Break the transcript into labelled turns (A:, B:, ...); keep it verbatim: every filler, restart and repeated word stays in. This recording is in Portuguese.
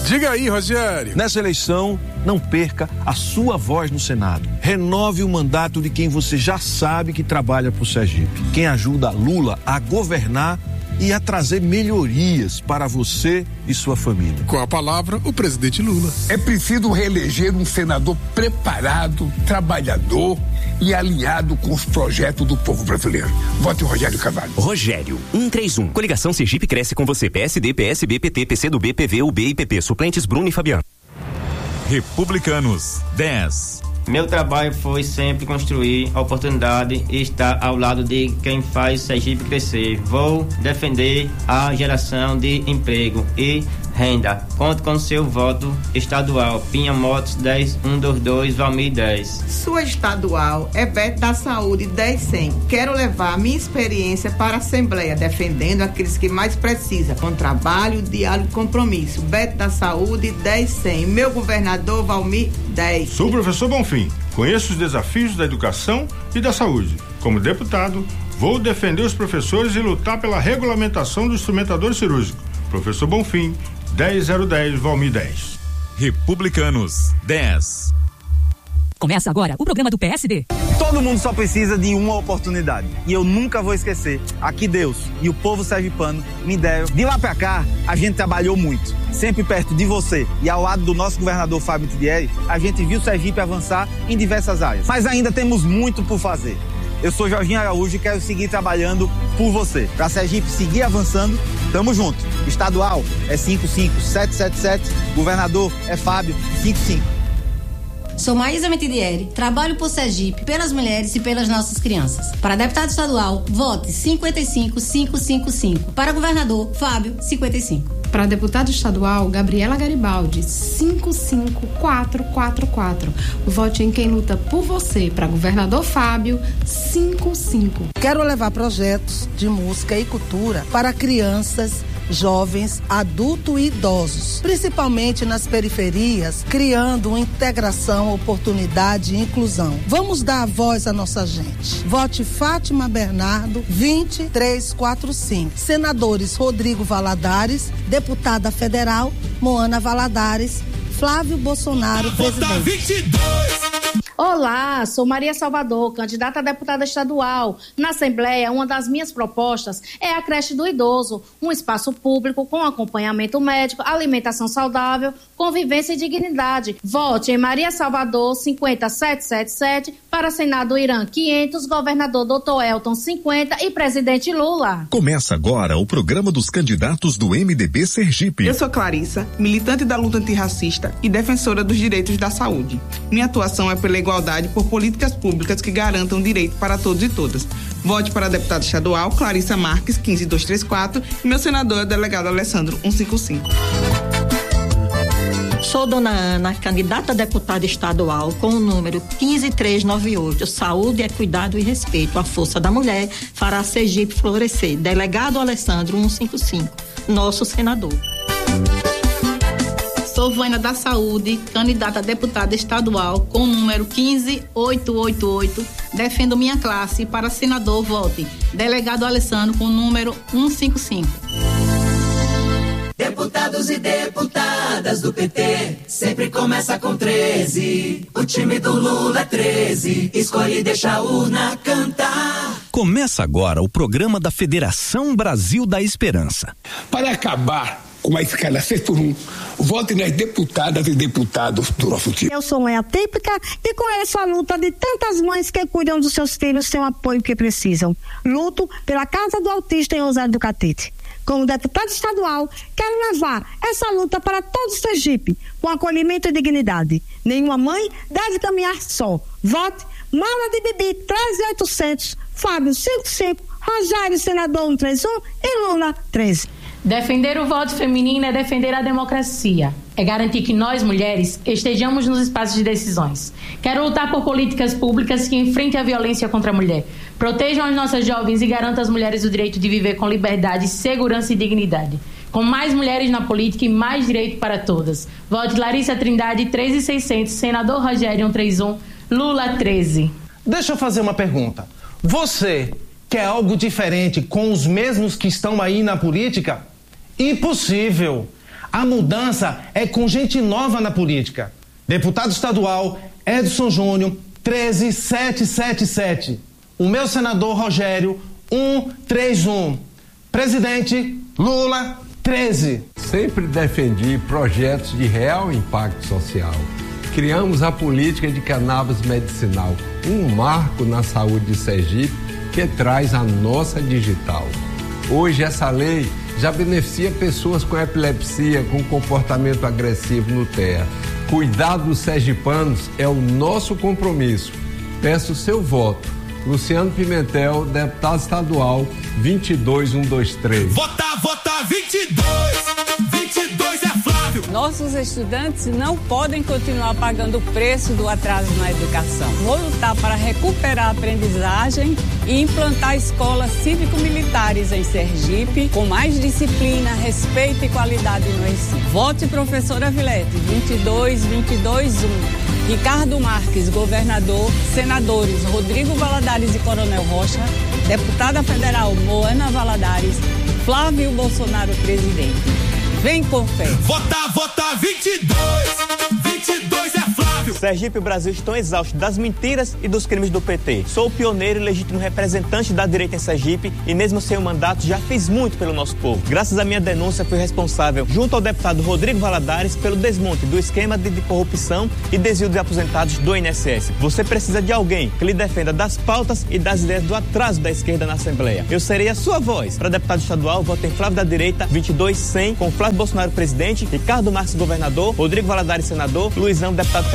A: Diga aí, Rogério.
B: Nessa eleição, não perca a sua voz no Senado. Renove o mandato de quem você já sabe que trabalha pro Sergipe. Quem ajuda Lula a governar e a trazer melhorias para você e sua família.
A: Com a palavra, o presidente Lula.
C: É preciso reeleger um senador preparado, trabalhador e alinhado com os projetos do povo brasileiro. Vote Rogério Carvalho.
D: Rogério, cento e trinta e um. Coligação Sergipe cresce com você. P S D, P S B, P T, P C do B, P V, U B e P P. Suplentes Bruno e Fabiano.
E: Republicanos, dez.
F: Meu trabalho foi sempre construir a oportunidade e estar ao lado de quem faz o Sergipe crescer. Vou defender a geração de emprego e renda. Conto com seu voto estadual. Pinha Motos dez um dois dois, Valmir dez.
G: Sua estadual é Beto da Saúde dez cem. Quero levar minha experiência para a Assembleia, defendendo aqueles que mais precisam, com trabalho, diálogo e compromisso. Beto da Saúde dez cem. Meu governador Valmir dez.
H: Sou o professor Bonfim. Conheço os desafios da educação e da saúde. Como deputado, vou defender os professores e lutar pela regulamentação do instrumentador cirúrgico. Professor Bonfim, dez zero dez, Valmir dez.
E: Republicanos, dez.
I: Começa agora o programa do P S D.
J: Todo mundo só precisa de uma oportunidade. E eu nunca vou esquecer a que Deus e o povo sergipano me deram. De lá pra cá, a gente trabalhou muito. Sempre perto de você e ao lado do nosso governador Fábio Tidieri, a gente viu o Sergipe avançar em diversas áreas. Mas ainda temos muito por fazer. Eu sou Jorginho Araújo e quero seguir trabalhando por você. Pra Sergipe seguir avançando, tamo junto. Estadual é cinco cinco sete sete sete, governador é Fábio cinco cinco.
K: Sou Maísa Metidieri, trabalho por Sergipe, pelas mulheres e pelas nossas crianças. Para deputado estadual, vote cinquenta e cinco cinco cinco cinco. Para governador, Fábio, cinquenta e cinco.
L: Para deputado estadual, Gabriela Garibaldi, cinco cinco quatro quatro quatro. Vote em quem luta por você. Para governador Fábio, cinco cinco.
M: Quero levar projetos de música e cultura para crianças, jovens, adultos e idosos, principalmente nas periferias, criando uma integração, oportunidade e inclusão. Vamos dar a voz à nossa gente. Vote Fátima Bernardo, vinte e três quarenta e cinco. Senadores Rodrigo Valadares, deputada federal Moana Valadares, Flávio Bolsonaro, presidente.
N: vinte e dois.
O: Olá, sou Maria Salvador, candidata a deputada estadual. Na Assembleia, uma das minhas propostas é a creche do idoso, um espaço público com acompanhamento médico, alimentação saudável, convivência e dignidade. Vote em Maria Salvador cinquenta sete sete sete, para Senado Irã quinhentos, governador doutor Elton cinquenta e presidente Lula.
E: Começa agora o programa dos candidatos do M D B Sergipe.
P: Eu sou Clarissa, militante da luta antirracista e defensora dos direitos da saúde. Minha atuação é pela igualdade por políticas públicas que garantam direito para todos e todas. Vote para deputada estadual Clarissa Marques, quinze dois três quatro, e meu senador é o delegado Alessandro cento e cinquenta e cinco.
Q: Sou Dona Ana, candidata a deputada estadual com o número quinze três nove oito. Saúde é cuidado e respeito. A força da mulher fará Sergipe florescer. Delegado Alessandro cento e cinquenta e cinco, nosso senador.
R: Sou Vânia da Saúde, candidata a deputada estadual com o número quinze oito oito oito. Defendo minha classe para senador, vote delegado Alessandro com o número cento e cinquenta e cinco.
N: Deputados e deputadas do P T, sempre começa com treze. O time do Lula é treze, escolhe e deixa a urna cantar.
D: Começa agora o programa da Federação Brasil da Esperança.
C: Para acabar com a escala seis por um, vote nas deputadas e deputados do nosso time.
S: Eu sou mãe atípica e conheço a luta de tantas mães que cuidam dos seus filhos sem o apoio que precisam. Luto pela Casa do Autista em Rosário do Catete. Como deputada estadual, quero levar essa luta para todo o Sergipe, com acolhimento e dignidade. Nenhuma mãe deve caminhar só. Vote Mala de Bibi treze mil e oitocentos, Fábio cinquenta e cinco, Rogério senador cento e trinta e um e Lula treze.
O: Defender o voto feminino é defender a democracia. É garantir que nós, mulheres, estejamos nos espaços de decisões. Quero lutar por políticas públicas que enfrentem a violência contra a mulher, protejam as nossas jovens e garantam às mulheres o direito de viver com liberdade, segurança e dignidade. Com mais mulheres na política e mais direito para todas. Vote Larissa Trindade, três mil e seiscentos, senador Rogério cento e trinta e um, Lula treze.
T: Deixa eu fazer uma pergunta. Você quer algo diferente com os mesmos que estão aí na política? Impossível. A mudança é com gente nova na política. Deputado estadual Edson Júnior, treze mil setecentos e setenta e sete. O meu senador Rogério, cento e trinta e um. Presidente Lula, treze.
U: Sempre defendi projetos de real impacto social. Criamos a política de cannabis medicinal, um marco na saúde de Sergipe que traz a nossa digital. Hoje essa lei já beneficia pessoas com epilepsia, com comportamento agressivo no T E A. Cuidar dos sergipanos é o nosso compromisso. Peço o seu voto. Luciano Pimentel, deputado estadual, vinte e dois mil cento e vinte e três.
V: Vota, vota, vinte e dois! vinte e dois é Flávio!
W: Nossos estudantes não podem continuar pagando o preço do atraso na educação. Vou lutar para recuperar a aprendizagem e implantar escolas cívico-militares em Sergipe, com mais disciplina, respeito e qualidade no ensino. Vote professora Vilete, vinte e dois, vinte e dois, um. Ricardo Marques, governador, senadores Rodrigo Valadares e Coronel Rocha, deputada federal Moana Valadares, Flávio Bolsonaro, presidente. Vem com fé.
V: Vota, vota, vinte e dois! vinte e dois é Flávio!
X: Sergipe e o Brasil estão exaustos das mentiras e dos crimes do P T. Sou o pioneiro e legítimo representante da direita em Sergipe e mesmo sem o mandato já fiz muito pelo nosso povo. Graças à minha denúncia fui responsável, junto ao deputado Rodrigo Valadares, pelo desmonte do esquema de, de corrupção e desvio de aposentados do I N S S. Você precisa de alguém que lhe defenda das pautas e das ideias do atraso da esquerda na Assembleia. Eu serei a sua voz. Para deputado estadual, voto em Flávio da Direita, vinte e dois, cem, com Flávio Bolsonaro, presidente, Ricardo Marques, governador, Rodrigo Valadares, senador, Luizão, deputado federal.